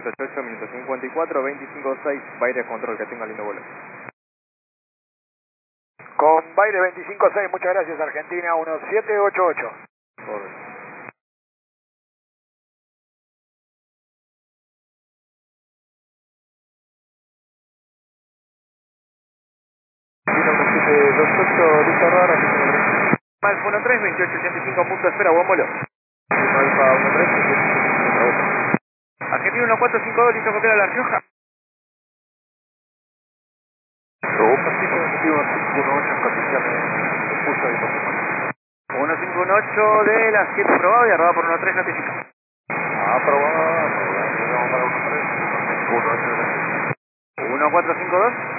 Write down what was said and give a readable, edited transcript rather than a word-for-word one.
1788, minuto 54, 25-6, Baire control, que tenga lindo vuelo. Con Baire 25-6, muchas gracias Argentina, 1788. Correcto. Víctor Rara, Alfa 13, 2885, punto espera, buen vuelo. Alfa 13, Argentina 1452, listo copiar a La Rioja. Pacito, negativo 518 en capital, pulsa y paso. 1518 de las 7 probado y arroba por 13 notifica. Aprobado, vamos para 13, 1452.